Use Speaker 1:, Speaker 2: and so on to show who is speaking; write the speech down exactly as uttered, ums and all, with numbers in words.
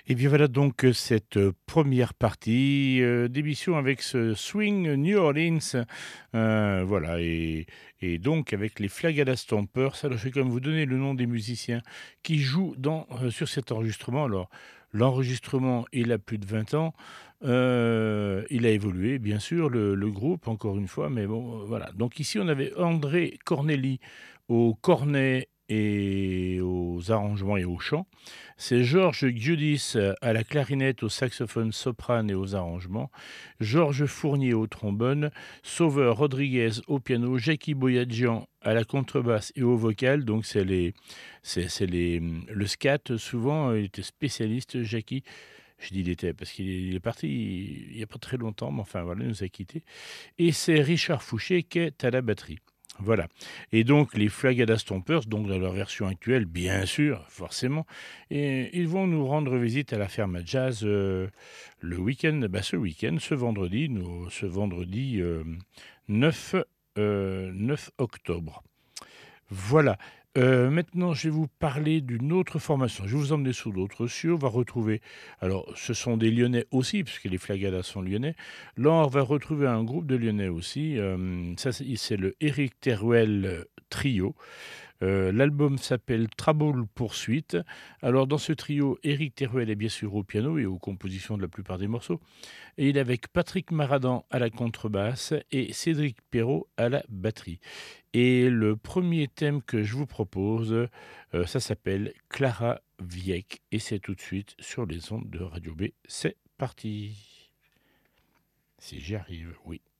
Speaker 1: Et bien voilà donc, heu, cette, heu, première partie, heu, d'émission avec ce swing New Orleans, heu, voilà et et donc avec les Flagada Stompers. Alors je vais quand même vous donner le nom des musiciens qui jouent dans, heu, sur cet enregistrement. Alors l'enregistrement, il a plus de vingt ans, heu, il a évolué bien sûr le le groupe encore une fois, mais bon, heu, voilà. Donc ici on avait André Corneli au cornet et aux arrangements et au chant. C'est Georges Giudice à la clarinette, au saxophone soprane et aux arrangements, Georges Fournier au trombone, Sauveur Rodriguez au piano, Jackie Boyadjian à la contrebasse et au vocal. Donc c'est les, c'est, c'est les, hum, le scat souvent. euh, Il était spécialiste, Jackie. Je dis il était parce qu'il est, il est parti il n'y a pas très longtemps, mais enfin voilà, il nous a quittés. Et c'est Richard Fouché qui est à la batterie. Voilà. Et donc les Flagada Stompers, donc dans leur version actuelle, bien sûr, forcément, et ils vont nous rendre visite à la ferme à jazz euh, le week-end, bah, ce week-end, ce vendredi, nous, ce vendredi euh, neuf, euh, neuf octobre. Voilà. Heu, maintenant, je vais vous parler d'une autre formation. Je vais vous emmener sur d'autres cieux. On va retrouver, alors ce sont des Lyonnais aussi, puisque les Flagadas sont lyonnais. Là, on va retrouver un groupe de Lyonnais aussi, hem, ça c'est c'est le Éric Teruel, heu, Trio. Heu, l'album s'appelle Trouble Poursuite. Alors dans ce trio, Éric Teruel est bien sûr au piano et aux compositions de la plupart des morceaux. Et il est avec Patrick Maradan à la contrebasse et Cédric Perrault à la batterie. Et le premier thème que je vous propose, heu, ça s'appelle Clara Wieck et c'est tout de suite sur les ondes de Radio B. C'est parti. Si j'y arrive, oui.